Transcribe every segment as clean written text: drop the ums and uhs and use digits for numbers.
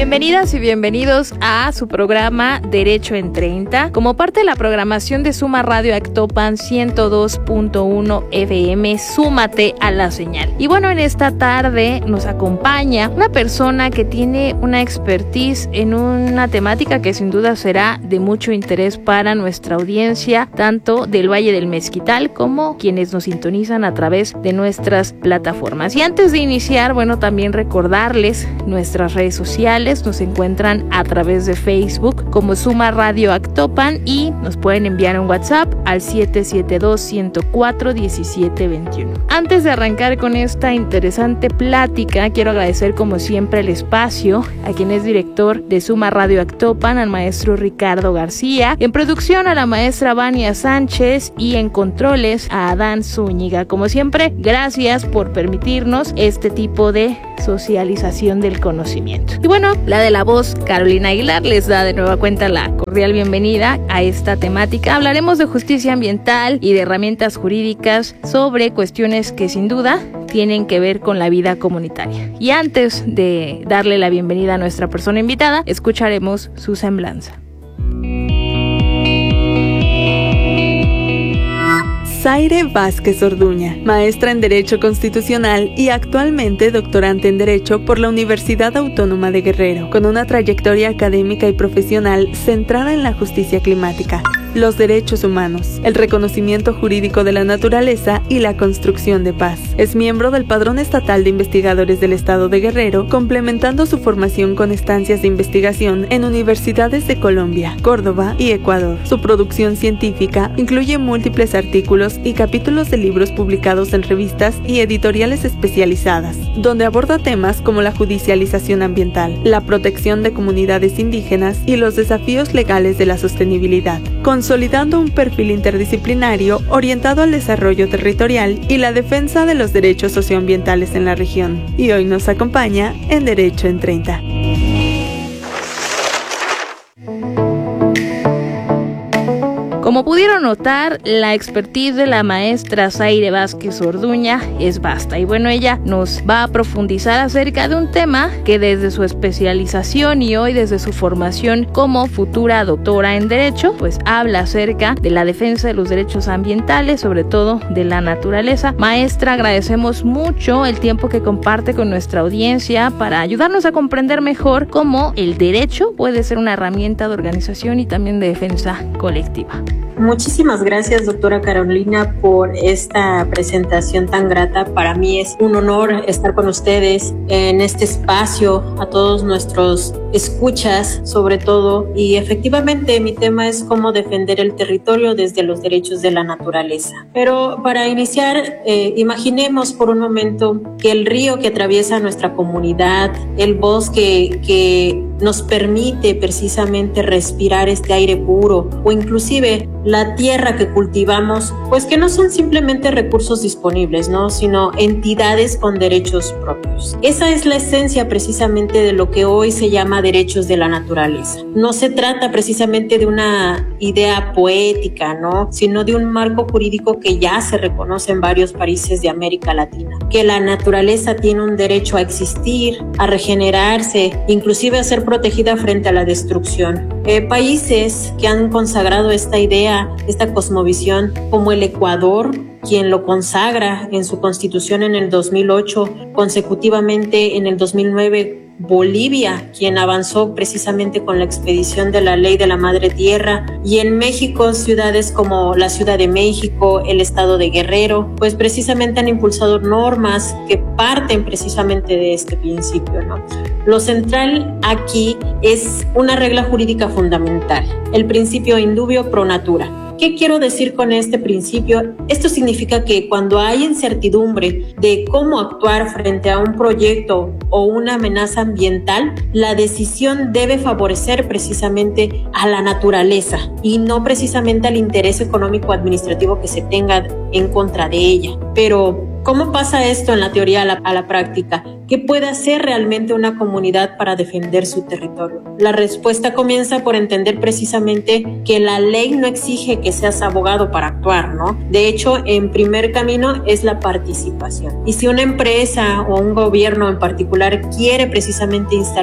Bienvenidas y bienvenidos a su programa Derecho en 30, como parte de la programación de Suma Radio Actopan 102.1 FM, súmate a la señal. Y bueno, en esta tarde nos acompaña una persona que tiene una expertise en una temática que sin duda será de mucho interés para nuestra audiencia, tanto del Valle del Mezquital como quienes nos sintonizan a través de nuestras plataformas. Y antes de iniciar, bueno, también recordarles nuestras redes sociales. Nos encuentran a través de Facebook como Suma Radio Actopan y nos pueden enviar un WhatsApp al 772-104-1721. Antes de arrancar con esta interesante plática, quiero agradecer como siempre el espacio a quien es director de Suma Radio Actopan, al maestro Ricardo García, en producción a la maestra Vania Sánchez y en controles a Adán Zúñiga. Como siempre, gracias por permitirnos este tipo de socialización del conocimiento. Y bueno, la de la voz, Carolina Aguilar, les da de nueva cuenta la cordial bienvenida a esta temática. Hablaremos de justicia ambiental y de herramientas jurídicas sobre cuestiones que sin duda tienen que ver con la vida comunitaria. Y antes de darle la bienvenida a nuestra persona invitada, escucharemos su semblanza. Zaire Vázquez Orduña, maestra en Derecho Constitucional y actualmente doctorante en Derecho por la Universidad Autónoma de Guerrero, con una trayectoria académica y profesional centrada en la justicia climática, los derechos humanos, el reconocimiento jurídico de la naturaleza y la construcción de paz. Es miembro del Padrón Estatal de Investigadores del Estado de Guerrero, complementando su formación con estancias de investigación en universidades de Colombia, Córdoba y Ecuador. Su producción científica incluye múltiples artículos y capítulos de libros publicados en revistas y editoriales especializadas, donde aborda temas como la judicialización ambiental, la protección de comunidades indígenas y los desafíos legales de la sostenibilidad, consolidando un perfil interdisciplinario orientado al desarrollo territorial y la defensa de los derechos socioambientales en la región. Y hoy nos acompaña en Derecho en 30. Como pudieron notar, la expertise de la maestra Zaire Vázquez Orduña es vasta y bueno, ella nos va a profundizar acerca de un tema que desde su especialización y hoy desde su formación como futura doctora en Derecho, pues habla acerca de la defensa de los derechos ambientales, sobre todo de la naturaleza. Maestra, agradecemos mucho el tiempo que comparte con nuestra audiencia para ayudarnos a comprender mejor cómo el derecho puede ser una herramienta de organización y también de defensa colectiva. Muchísimas gracias, doctora Carolina, por esta presentación tan grata. Para mí es un honor estar con ustedes en este espacio, a todos nuestros escuchas sobre todo, y efectivamente mi tema es cómo defender el territorio desde los derechos de la naturaleza. Pero para iniciar, imaginemos por un momento que el río que atraviesa nuestra comunidad, el bosque que nos permite precisamente respirar este aire puro, o inclusive la tierra que cultivamos, pues que no son simplemente recursos disponibles, ¿no? Sino entidades con derechos propios. Esa es la esencia precisamente de lo que hoy se llama derechos de la naturaleza. No se trata precisamente de una idea poética, ¿no? Sino de un marco jurídico que ya se reconoce en varios países de América Latina. Que la naturaleza tiene un derecho a existir, a regenerarse, inclusive a ser protegida frente a la destrucción. Países que han consagrado esta idea, esta cosmovisión, como el Ecuador, quien lo consagra en su constitución en el 2008, consecutivamente en el 2009, Bolivia, quien avanzó precisamente con la expedición de la ley de la madre tierra, y en México ciudades como la Ciudad de México, el estado de Guerrero, pues precisamente han impulsado normas que parten precisamente de este principio, ¿no? Lo central aquí es una regla jurídica fundamental, el principio indubio pro natura. ¿Qué quiero decir con este principio? Esto significa que cuando hay incertidumbre de cómo actuar frente a un proyecto o una amenaza ambiental, la decisión debe favorecer precisamente a la naturaleza y no precisamente al interés económico administrativo que se tenga en contra de ella. Pero ¿cómo pasa esto en la teoría a la práctica? ¿Qué puede hacer realmente una comunidad para defender su territorio? La respuesta comienza por entender precisamente que la ley no exige que seas abogado para actuar, ¿no? De hecho, en primer camino es la participación. Y si una empresa o un gobierno en particular quiere precisamente instalar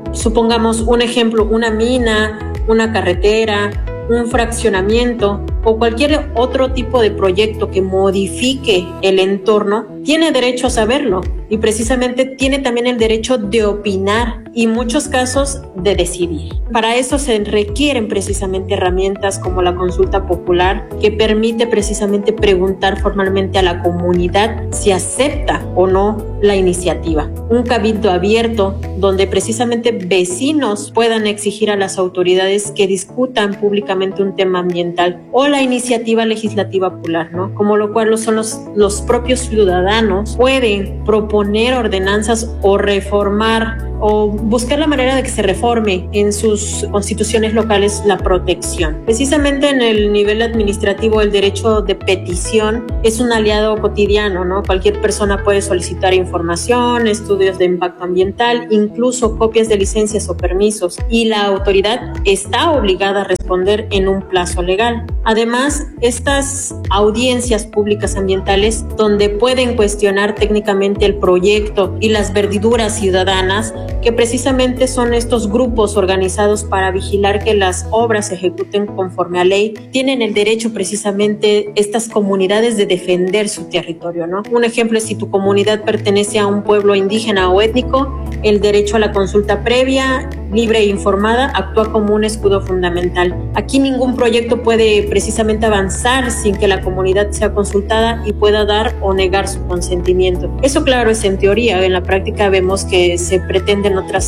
supongamos un ejemplo, una mina, una carretera, un fraccionamiento o cualquier otro tipo de proyecto que modifique el entorno, tiene derecho a saberlo y precisamente tiene también el derecho de opinar y en muchos casos de decidir. Para eso se requieren precisamente herramientas como la consulta popular, que permite precisamente preguntar formalmente a la comunidad si acepta o no la iniciativa. Un cabildo abierto donde precisamente vecinos puedan exigir a las autoridades que discutan públicamente un tema ambiental, o la iniciativa legislativa popular, ¿no? Como lo cual son los propios ciudadanos pueden proponer ordenanzas o reformar o buscar la manera de que se reforme en sus constituciones locales la protección. Precisamente en el nivel administrativo, el derecho de petición es un aliado cotidiano, ¿no? Cualquier persona puede solicitar información, estudios de impacto ambiental, incluso copias de licencias o permisos, y la autoridad está obligada a responder en un plazo legal. Además, estas audiencias públicas ambientales, donde pueden cuestionar técnicamente el proyecto y las vertiduras ciudadanas, que precisamente son estos grupos organizados para vigilar que las obras se ejecuten conforme a ley, tienen el derecho precisamente estas comunidades de defender su territorio, ¿no? Un ejemplo es si tu comunidad pertenece a un pueblo indígena o étnico, el derecho a la consulta previa, libre e informada, actúa como un escudo fundamental. Aquí ningún proyecto puede precisamente avanzar sin que la comunidad sea consultada y pueda dar o negar su consentimiento. Eso, claro, es en teoría. En la práctica vemos que se pretenden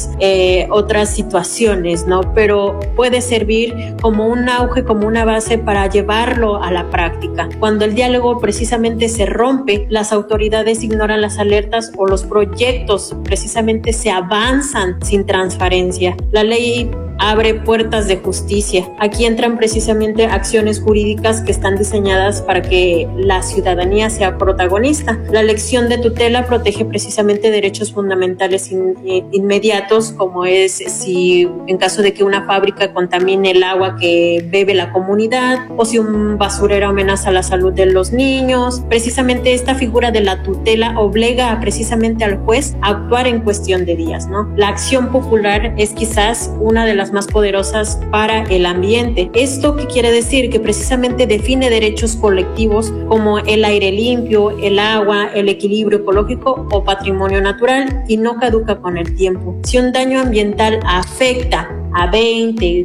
otras situaciones, ¿no? Pero puede servir como un auge, como una base para llevarlo a la práctica. Cuando el diálogo precisamente se rompe, las autoridades ignoran las alertas o los proyectos precisamente se avanzan sin transparencia. La ley abre puertas de justicia. Aquí entran precisamente acciones jurídicas que están diseñadas para que la ciudadanía sea protagonista. La elección de tutela protege precisamente derechos fundamentales inmediatos, como es si en caso de que una fábrica contamine el agua que bebe la comunidad, o si un basurero amenaza la salud de los niños. Precisamente esta figura de la tutela obliga precisamente al juez a actuar en cuestión de días, ¿no? La acción popular es quizás una de las más poderosas para el ambiente. ¿Esto qué quiere decir? Que precisamente define derechos colectivos como el aire limpio, el agua, el equilibrio ecológico o patrimonio natural, y no caduca con el tiempo. Si un daño ambiental afecta a 20,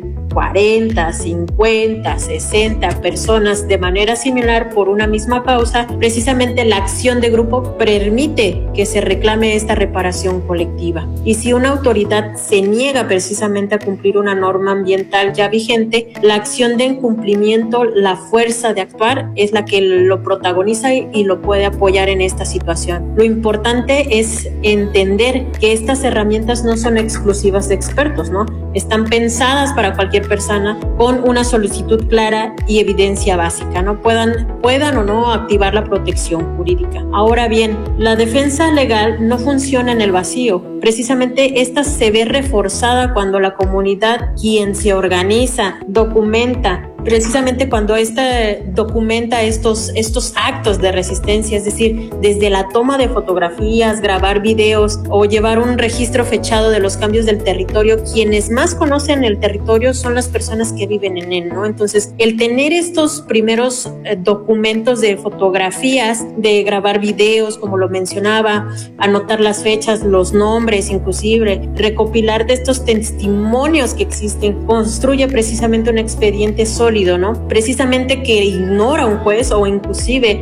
40, 50, 60 personas de manera similar por una misma causa, precisamente la acción de grupo permite que se reclame esta reparación colectiva. Y si una autoridad se niega precisamente a cumplir una norma ambiental ya vigente, la acción de incumplimiento, la fuerza de actuar, es la que lo protagoniza y lo puede apoyar en esta situación. Lo importante es entender que estas herramientas no son exclusivas de expertos, ¿no? Están pensadas para cualquier persona con una solicitud clara y evidencia básica, ¿no? Puedan o no activar la protección jurídica. Ahora bien, la defensa legal no funciona en el vacío. Precisamente esta se ve reforzada cuando la comunidad, quien se organiza, documenta, precisamente cuando documenta estos actos de resistencia, es decir, desde la toma de fotografías, grabar videos o llevar un registro fechado de los cambios del territorio. Quienes más conocen el territorio son las personas que viven en él, ¿no? Entonces, el tener estos primeros documentos de fotografías, de grabar videos, como lo mencionaba, anotar las fechas, los nombres, inclusive recopilar de estos testimonios que existen, construye precisamente un expediente sólido, ¿no? Precisamente que ignora un juez, o inclusive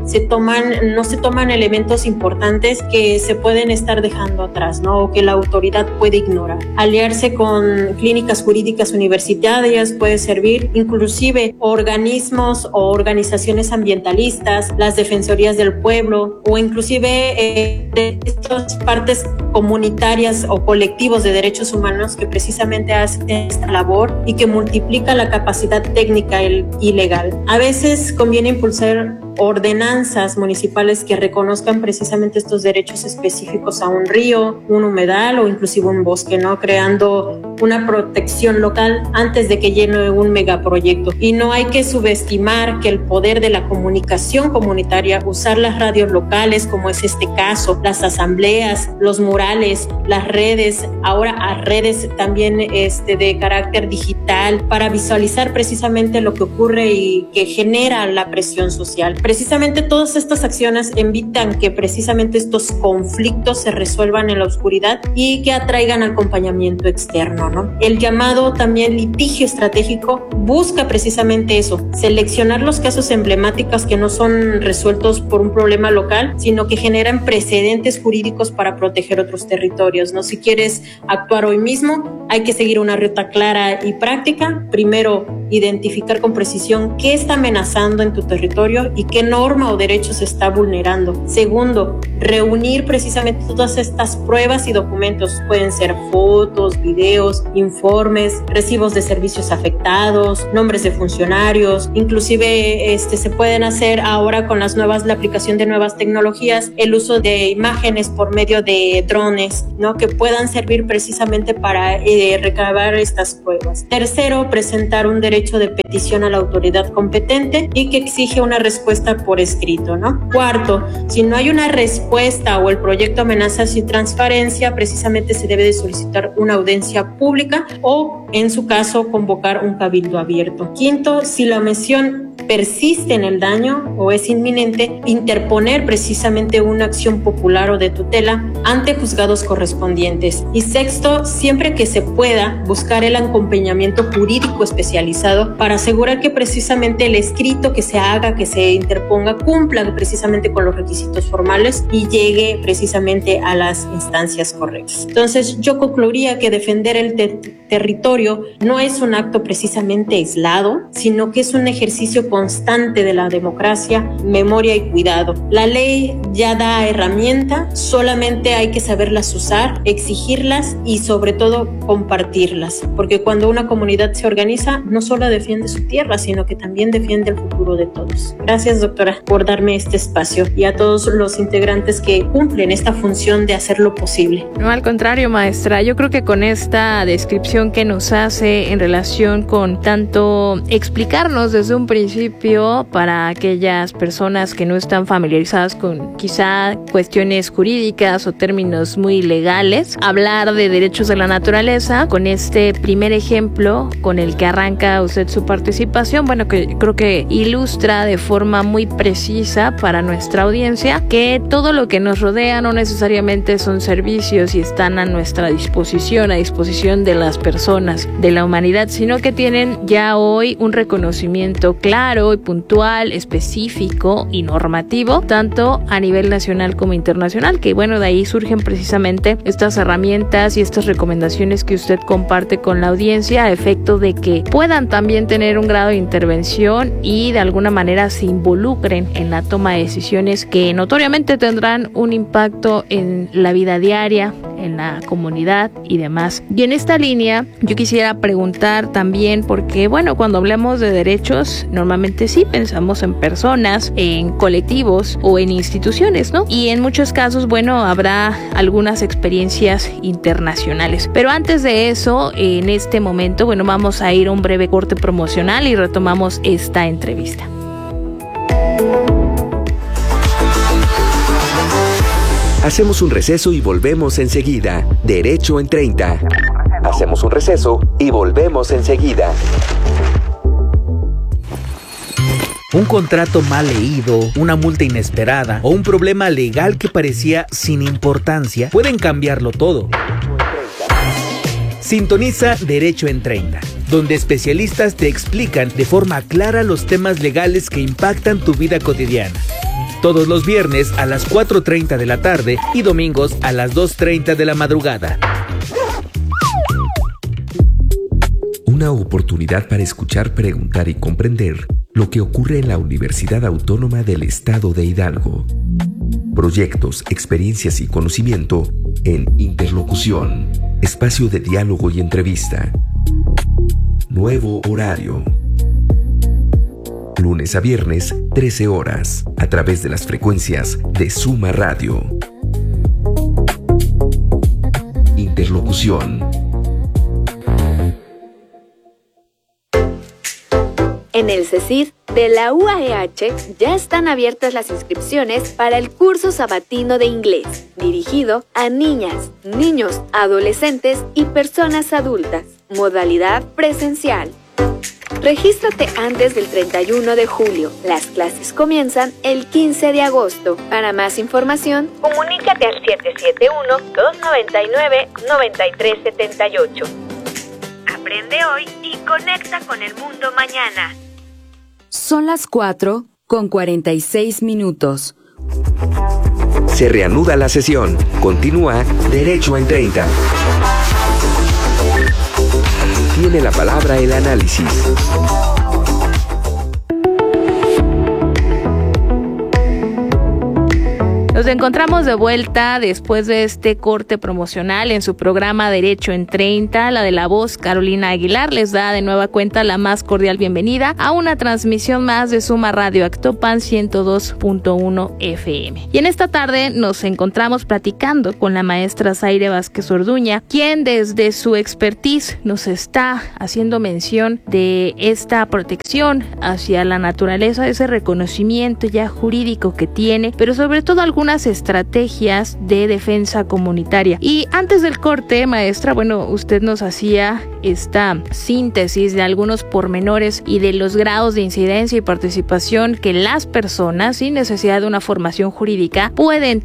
no se toman elementos importantes que se pueden estar dejando atrás, ¿no? O que la autoridad puede ignorar. Aliarse con clínicas jurídicas universitarias puede servir, inclusive organismos o organizaciones ambientalistas, las defensorías del pueblo, o inclusive de estas partes comunitarias o colectivos de derechos humanos que precisamente hacen esta labor y que multiplica la capacidad técnica y legal. A veces conviene impulsar ordenanzas municipales que reconozcan precisamente estos derechos específicos a un río, un humedal o inclusive un bosque, ¿no? Creando una protección local antes de que llene un megaproyecto. Y no hay que subestimar que el poder de la comunicación comunitaria, usar las radios locales, como es este caso, las asambleas, los murales, las redes, ahora a redes también de carácter digital, para visualizar precisamente lo que ocurre y que genera la presión social. Precisamente todas estas acciones evitan que precisamente estos conflictos se resuelvan en la oscuridad y que atraigan acompañamiento externo, ¿no? El llamado también litigio estratégico busca precisamente eso, seleccionar los casos emblemáticos que no son resueltos por un problema local, sino que generan precedentes jurídicos para proteger otros territorios, ¿no? Si quieres actuar hoy mismo, hay que seguir una ruta clara y práctica. Primero, identificar con precisión qué está amenazando en tu territorio y qué norma o derecho se está vulnerando. Segundo, reunir precisamente todas estas pruebas y documentos. Pueden ser fotos, videos, informes, recibos de servicios afectados, nombres de funcionarios, inclusive se pueden hacer ahora con la aplicación de nuevas tecnologías, el uso de imágenes por medio de drones, ¿no? Que puedan servir precisamente para recabar estas pruebas. Tercero, presentar un derecho de petición a la autoridad competente y que exige una respuesta por escrito, ¿no? Cuarto, si no hay una respuesta o el proyecto amenaza sin transparencia, precisamente se debe de solicitar una audiencia pública o, en su caso, convocar un cabildo abierto. Quinto, si la omisión persiste en el daño o es inminente, interponer precisamente una acción popular o de tutela ante juzgados correspondientes. Y sexto, siempre que se pueda, buscar el acompañamiento jurídico especializado para asegurar que precisamente el escrito que se haga, que se interponga, cumpla precisamente con los requisitos formales y llegue precisamente a las instancias correctas. Entonces, yo concluiría que defender el territorio no es un acto precisamente aislado, sino que es un ejercicio constante de la democracia, memoria y cuidado. La ley ya da herramientas, solamente hay que saberlas usar, exigirlas y sobre todo compartirlas, porque cuando una comunidad se organiza, no solo defiende su tierra, sino que también defiende el futuro de todos. Gracias, doctora, por darme este espacio y a todos los integrantes que cumplen esta función de hacer lo posible. No, al contrario, maestra, yo creo que con esta descripción que nos hace en relación con tanto explicarnos desde un principio para aquellas personas que no están familiarizadas con quizá cuestiones jurídicas o términos muy legales, hablar de derechos de la naturaleza con este primer ejemplo con el que arranca usted su participación, bueno, que creo que ilustra de forma muy precisa para nuestra audiencia que todo lo que nos rodea no necesariamente son servicios y están a nuestra disposición, a disposición de las personas, de la humanidad, sino que tienen ya hoy un reconocimiento claro y puntual, específico y normativo, tanto a nivel nacional como internacional, que bueno, de ahí surgen precisamente estas herramientas y estas recomendaciones que usted comparte con la audiencia a efecto de que puedan también tener un grado de intervención y de alguna manera se involucren en la toma de decisiones que notoriamente tendrán un impacto en la vida diaria, en la comunidad y demás. Y en esta línea yo quisiera preguntar también, porque bueno, cuando hablamos de derechos normalmente sí pensamos en personas, en colectivos o en instituciones, ¿no? Y en muchos casos, bueno, habrá algunas experiencias internacionales. Pero antes de eso, en este momento, bueno, vamos a ir a un breve corte promocional y retomamos esta entrevista. Hacemos un receso y volvemos enseguida. Derecho en 30. Hacemos un receso y volvemos enseguida. Un contrato mal leído, una multa inesperada o un problema legal que parecía sin importancia pueden cambiarlo todo. Sintoniza Derecho en 30, donde especialistas te explican de forma clara los temas legales que impactan tu vida cotidiana. Todos los viernes a las 4:30 de la tarde y domingos a las 2:30 de la madrugada. Una oportunidad para escuchar, preguntar y comprender lo que ocurre en la Universidad Autónoma del Estado de Hidalgo. Proyectos, experiencias y conocimiento en Interlocución. Espacio de diálogo y entrevista. Nuevo horario. lunes a viernes, 13 horas, a través de las frecuencias de Suma Radio. Interlocución. En el CECID de la UAEH ya están abiertas las inscripciones para el curso sabatino de inglés, dirigido a niñas, niños, adolescentes y personas adultas. Modalidad presencial. Regístrate antes del 31 de julio. Las clases comienzan el 15 de agosto. Para más información, comunícate al 771-299-9378. Aprende hoy y conecta con el mundo mañana. Son las 4:46. Se reanuda la sesión. Continúa Derecho en 30. Tiene la palabra el análisis. Nos encontramos de vuelta después de este corte promocional en su programa Derecho en 30. La de la voz, Carolina Aguilar, les da de nueva cuenta la más cordial bienvenida a una transmisión más de Suma Radio Actopan 102.1 FM. Y en esta tarde nos encontramos platicando con la maestra Zaire Vázquez Orduña, quien desde su expertise nos está haciendo mención de esta protección hacia la naturaleza, ese reconocimiento ya jurídico que tiene, pero sobre todo algunas estrategias de defensa comunitaria. Y antes del corte, maestra, usted nos hacía esta síntesis de algunos pormenores y de los grados de incidencia y participación que las personas, sin necesidad de una formación jurídica, pueden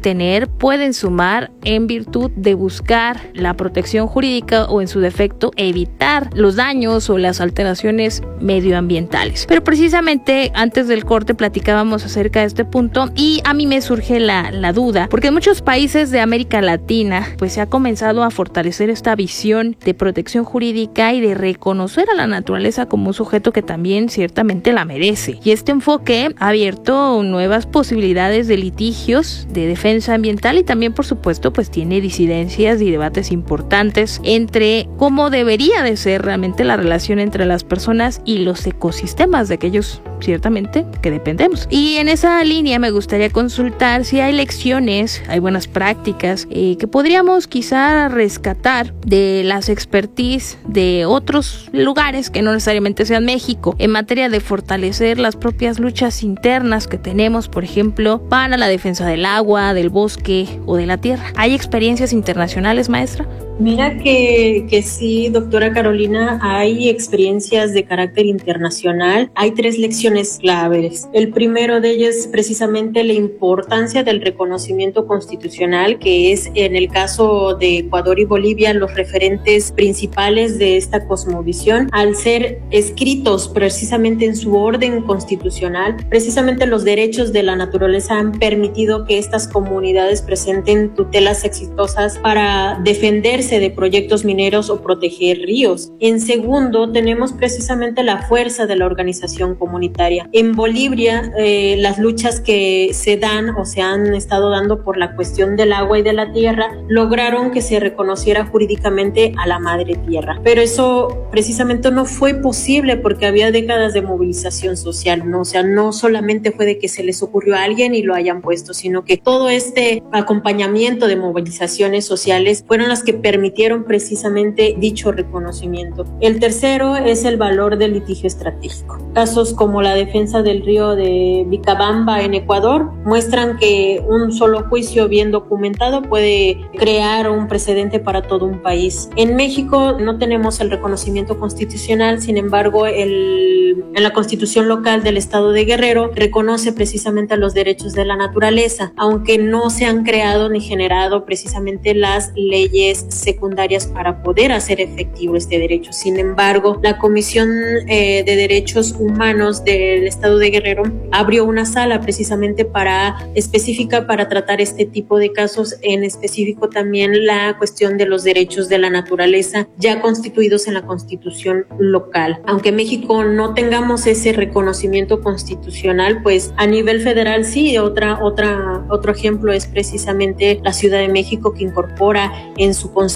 sumar en virtud de buscar la protección jurídica o, en su defecto, evitar los daños o las alteraciones medioambientales. Pero precisamente antes del corte platicábamos acerca de este punto y a mí me surge la duda, porque en muchos países de América Latina pues se ha comenzado a fortalecer esta visión de protección jurídica y de reconocer a la naturaleza como un sujeto que también ciertamente la merece. Y este enfoque ha abierto nuevas posibilidades de litigios de defensa ambiental y también, por supuesto, pues tiene disidencias y debates importantes entre cómo debería de ser realmente la relación entre las personas y los ecosistemas de aquellos ciertamente que dependemos. Y en esa línea me gustaría consultar si hay lecciones, hay buenas prácticas que podríamos quizá rescatar de las expertise de otros lugares que no necesariamente sean México en materia de fortalecer las propias luchas internas que tenemos, por ejemplo, para la defensa del agua, del bosque o de la tierra. ¿Hay experiencias internacionales, maestra? Mira que sí, doctora Carolina, hay experiencias de carácter internacional. Hay 3 lecciones claves. El primero de ellos es precisamente la importancia del reconocimiento constitucional, que es en el caso de Ecuador y Bolivia los referentes principales de esta cosmovisión, al ser escritos precisamente en su orden constitucional. Precisamente los derechos de la naturaleza han permitido que estas comunidades presenten tutelas exitosas para defenderse de proyectos mineros o proteger ríos. En segundo, tenemos precisamente la fuerza de la organización comunitaria. En Bolivia, las luchas que se dan o se han estado dando por la cuestión del agua y de la tierra lograron que se reconociera jurídicamente a la madre tierra. Pero eso precisamente no fue posible porque había décadas de movilización social, ¿no? O sea, no solamente fue de que se les ocurrió a alguien y lo hayan puesto, sino que todo este acompañamiento de movilizaciones sociales fueron las que permitieron precisamente dicho reconocimiento. El tercero es el valor del litigio estratégico. Casos como la defensa del río de Vicabamba en Ecuador muestran que un solo juicio bien documentado puede crear un precedente para todo un país. En México no tenemos el reconocimiento constitucional, sin embargo, en la Constitución local del estado de Guerrero reconoce precisamente los derechos de la naturaleza, aunque no se han creado ni generado precisamente las leyes secundarias para poder hacer efectivo este derecho. Sin embargo, la Comisión de Derechos Humanos del estado de Guerrero abrió una sala precisamente específica para tratar este tipo de casos, en específico también la cuestión de los derechos de la naturaleza ya constituidos en la Constitución local. Aunque en México no tengamos ese reconocimiento constitucional, pues a nivel federal sí. Otro ejemplo es precisamente la Ciudad de México, que incorpora en su constitución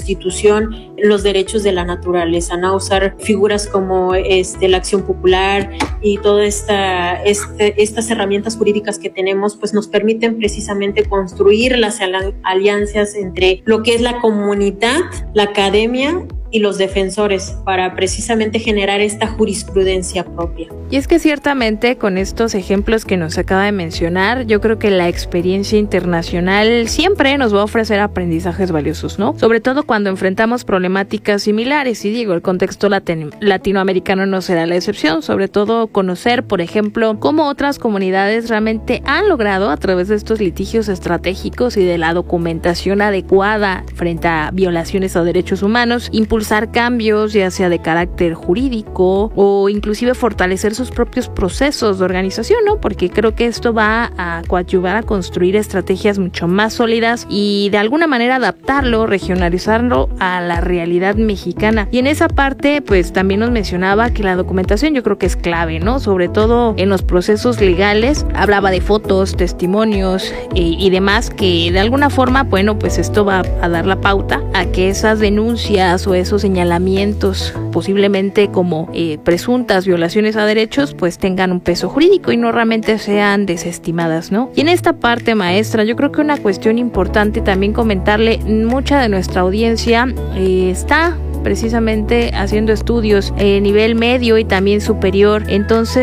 Constitución los derechos de la naturaleza, ¿no? Usar figuras como la acción popular y todas estas herramientas jurídicas que tenemos, pues nos permiten precisamente construir las alianzas entre lo que es la comunidad, la academia y los defensores para precisamente generar esta jurisprudencia propia. Y es que ciertamente con estos ejemplos que nos acaba de mencionar, yo creo que la experiencia internacional siempre nos va a ofrecer aprendizajes valiosos, ¿no? Sobre todo cuando enfrentamos problemáticas similares, y digo, el contexto latinoamericano no será la excepción, sobre todo conocer, por ejemplo, cómo otras comunidades realmente han logrado a través de estos litigios estratégicos y de la documentación adecuada frente a violaciones a derechos humanos, impulsar cambios ya sea de carácter jurídico o inclusive fortalecer sus propios procesos de organización, ¿no? Porque creo que esto va a coadyuvar a construir estrategias mucho más sólidas y de alguna manera adaptarlo, regionalizarlo a la realidad mexicana. Y en esa parte, pues también nos mencionaba que la documentación yo creo que es clave, ¿no? Sobre todo en los procesos legales, hablaba de fotos, testimonios y demás que de alguna forma, bueno, pues esto va a dar la pauta a que esas denuncias o esos señalamientos posiblemente como presuntas violaciones a derechos pues tengan un peso jurídico y no realmente sean desestimadas, ¿no? Y en esta parte, maestra, yo creo que una cuestión importante también comentarle, mucha de nuestra audiencia está precisamente haciendo estudios nivel medio y también superior, entonces